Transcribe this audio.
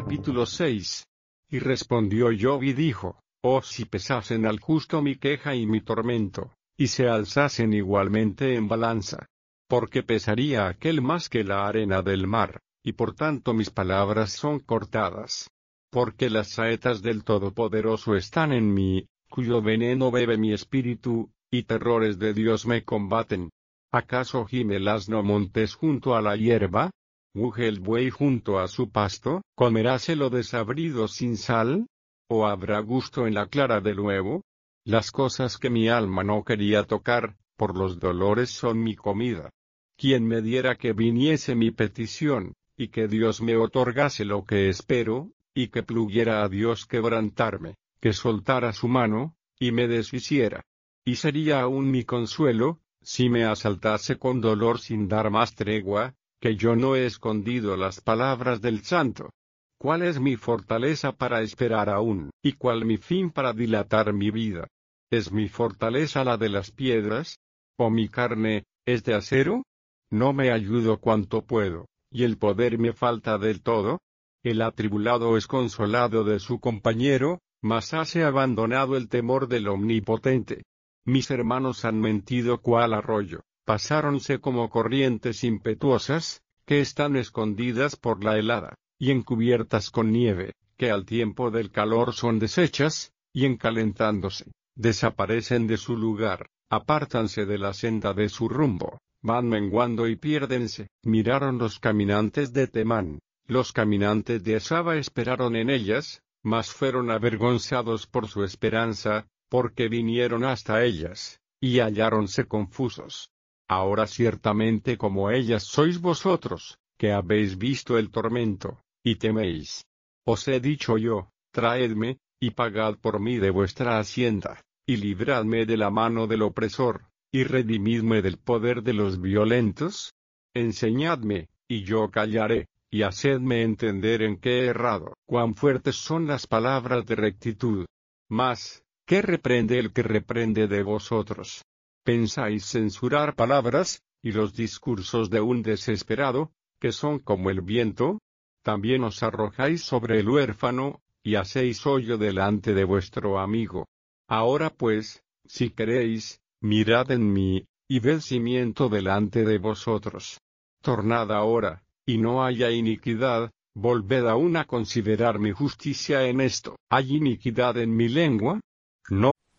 Capítulo 6. Y respondió Job y dijo: Oh, si pesasen al justo mi queja y mi tormento, y se alzasen igualmente en balanza. Porque pesaría aquel más que la arena del mar, y por tanto mis palabras son cortadas. Porque las saetas del Todopoderoso están en mí, cuyo veneno bebe mi espíritu, y terrores de Dios me combaten. ¿Acaso gime el asno montes junto a la hierba? ¿Muge el buey junto a su pasto? ¿Comeráse lo desabrido sin sal? ¿O habrá gusto en la clara del huevo? Las cosas que mi alma no quería tocar, por los dolores son mi comida. Quien me diera que viniese mi petición, y que Dios me otorgase lo que espero, y que pluguiera a Dios quebrantarme, que soltara su mano, y me deshiciera. Y sería aún mi consuelo, si me asaltase con dolor sin dar más tregua, que yo no he escondido las palabras del Santo. ¿Cuál es mi fortaleza para esperar aún, y cuál mi fin para dilatar mi vida? ¿Es mi fortaleza la de las piedras? ¿O mi carne, es de acero? No me ayudo cuanto puedo, y el poder me falta del todo. El atribulado es consolado de su compañero, mas hase abandonado el temor del Omnipotente. Mis hermanos han mentido cual arroyo, pasáronse como corrientes impetuosas, que están escondidas por la helada, y encubiertas con nieve, que al tiempo del calor son deshechas, y encalentándose, desaparecen de su lugar, apártanse de la senda de su rumbo, van menguando y piérdense. Miraron los caminantes de Temán, los caminantes de Saba esperaron en ellas, mas fueron avergonzados por su esperanza, porque vinieron hasta ellas, y halláronse confusos. Ahora ciertamente como ellas sois vosotros, que habéis visto el tormento, y teméis. Os he dicho yo: traedme, y pagad por mí de vuestra hacienda, y libradme de la mano del opresor, y redimidme del poder de los violentos. Enseñadme, y yo callaré, y hacedme entender en qué he errado. Cuán fuertes son las palabras de rectitud. Mas, ¿qué reprende el que reprende de vosotros? ¿Pensáis censurar palabras, y los discursos de un desesperado, que son como el viento? También os arrojáis sobre el huérfano, y hacéis hoyo delante de vuestro amigo. Ahora pues, si queréis, mirad en mí, y ved cimiento delante de vosotros. Tornad ahora, y no haya iniquidad, volved aún a considerar mi justicia en esto. ¿Hay iniquidad en mi lengua? No.